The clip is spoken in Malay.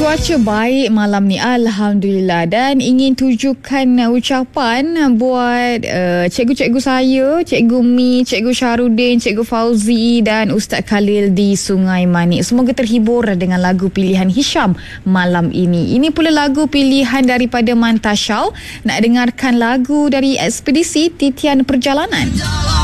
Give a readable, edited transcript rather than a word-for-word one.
Cuaca baik malam ni, Alhamdulillah. Dan ingin tujukan ucapan buat cikgu-cikgu saya, Cikgu Mi, Cikgu Syarudin, Cikgu Fauzi dan Ustaz Khalil di Sungai Manik. Semoga terhibur dengan lagu pilihan Hisham malam ini. Ini pula lagu pilihan daripada Mantasyaw. Nak dengarkan lagu dari Ekspedisi Titian Perjalanan.